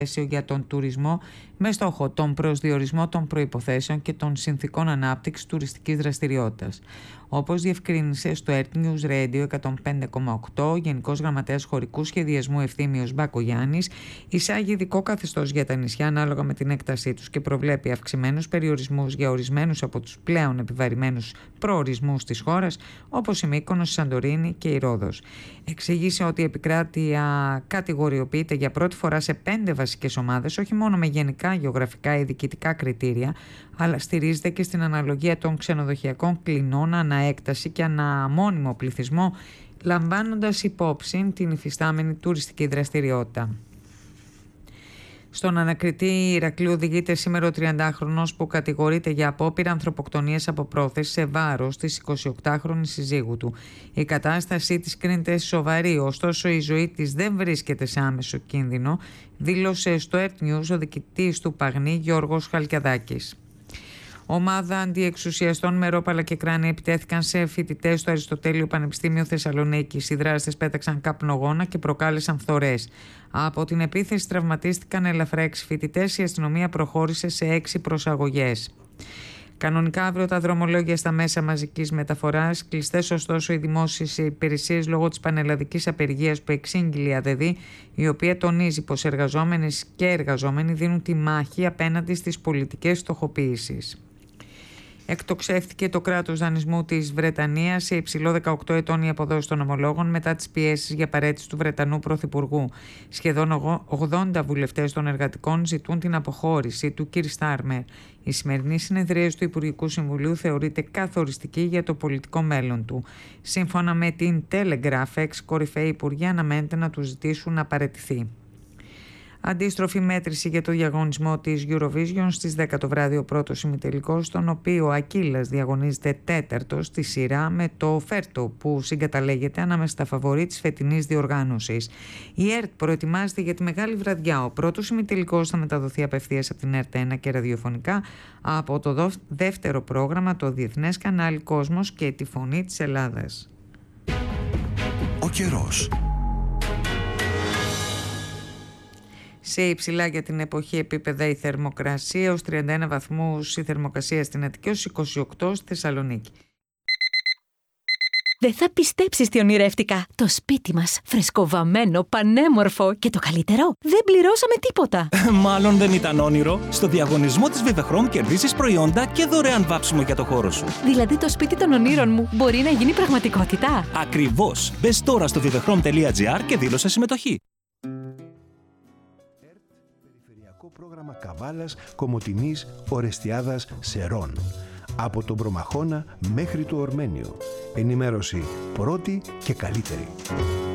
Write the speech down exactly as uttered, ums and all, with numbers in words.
για τον τουρισμό με στόχο τον προσδιορισμό των προϋποθέσεων και των συνθηκών ανάπτυξης τουριστικής δραστηριότητας. Όπως διευκρίνησε στο Earth News Radio εκατόν πέντε κόμμα οκτώ, ο Γενικός Γραμματέας Χωρικού Σχεδιασμού Ευθύμιος Μπακογιάννης εισάγει ειδικό καθεστώς για τα νησιά ανάλογα με την έκτασή τους και προβλέπει αυξημένους περιορισμούς για ορισμένους από τους πλέον επιβαρημένους προορισμούς της χώρας, όπως η Μύκονος, η Σαντορίνη και η Ρόδος. Εξήγησε ότι η επικράτεια κατηγοριοποιείται για πρώτη φορά σε πέντε βασικές ομάδες, όχι μόνο με γενικά γεωγραφικά ή διοικητικά κριτήρια, αλλά στηρίζεται και στην αναλογία των ξενοδοχειακών κλινών ανά έκταση και ανά μόνιμο πληθυσμό, λαμβάνοντας υπόψη την υφιστάμενη τουριστική δραστηριότητα. Στον ανακριτή Ηρακλείου οδηγείται σήμερα ο τριαντάχρονος που κατηγορείται για απόπειρα ανθρωποκτονίας από πρόθεση σε βάρος της εικοσιοκτάχρονης συζύγου του. Η κατάστασή της κρίνεται σοβαρή, ωστόσο η ζωή της δεν βρίσκεται σε άμεσο κίνδυνο, δήλωσε στο Earth News ο διοικητής του Παγνή Γιώργος Χαλκιαδάκης. Ομάδα αντιεξουσιαστών με ρόπαλα και κράνη επιτέθηκαν σε φοιτητές στο Αριστοτέλειο Πανεπιστήμιο Θεσσαλονίκης. Οι δράστες πέταξαν καπνογόνα και προκάλεσαν φθορές. Από την επίθεση τραυματίστηκαν ελαφρά έξι φοιτητές. Η αστυνομία προχώρησε σε έξι προσαγωγές. Κανονικά αύριο τα δρομολόγια στα μέσα μαζικής μεταφοράς, κλειστές ωστόσο οι δημόσιες υπηρεσίες λόγω της πανελλαδικής απεργίας που εξήγηλε η ΑΔΕΔ, η οποία τονίζει πως εργαζόμενες και εργαζόμενοι δίνουν τη μάχη απέναντι στις πολιτικές στοχοποίησεις. Εκτοξεύτηκε το κράτος δανεισμού της Βρετανίας σε υψηλό δεκαοκτώ ετών η αποδόση των ομολόγων μετά τις πιέσεις για παραίτηση του Βρετανού Πρωθυπουργού. Σχεδόν ογδόντα βουλευτές των εργατικών ζητούν την αποχώρηση του Κιρ Στάρμερ. Η σημερινή συνεδρίαση του Υπουργικού Συμβουλίου θεωρείται καθοριστική για το πολιτικό μέλλον του. Σύμφωνα με την Telegraph, έξι κορυφαίοι υπουργοί αναμένεται να του ζητήσουν να παραιτηθεί. Αντίστροφη μέτρηση για το διαγωνισμό της Eurovision στις δέκα το βράδυ, ο πρώτος ημιτελικός, στον οποίο ο Ακύλας διαγωνίζεται τέταρτος στη σειρά με το Φέρτο που συγκαταλέγεται ανάμεσα στα φαβορί της φετινής διοργάνωσης. Η ΕΡΤ προετοιμάζεται για τη μεγάλη βραδιά. Ο πρώτος ημιτελικός θα μεταδοθεί απευθείας από την ΕΡΤ ένα και ραδιοφωνικά από το δεύτερο πρόγραμμα, το Διεθνές Κανάλι Κόσμος και τη Φωνή της Ελλάδας. Ο καιρός. Σε υψηλά για την εποχή επίπεδα η θερμοκρασία, ως τριάντα ένα βαθμούς η θερμοκρασία στην Αττική, ως είκοσι οκτώ στη Θεσσαλονίκη. Δεν θα πιστέψεις τι ονειρεύτηκα. Το σπίτι μας, φρεσκοβαμμένο, πανέμορφο και το καλύτερο, δεν πληρώσαμε τίποτα. Μάλλον δεν ήταν όνειρο. Στο διαγωνισμό της Vivechrome κερδίζεις προϊόντα και δωρεάν βάψιμο για το χώρο σου. Δηλαδή το σπίτι των ονείρων μου μπορεί να γίνει πραγματικότητα. Ακριβώς. Μπες τώρα στο vivechrome τελεία gr και δήλωσε συμμετοχή. Πρόγραμμα Καβάλας, Κομοτηνής, Ορεστιάδας, Σερών. Από τον Προμαχώνα μέχρι το Ορμένιο. Ενημέρωση πρώτη και καλύτερη.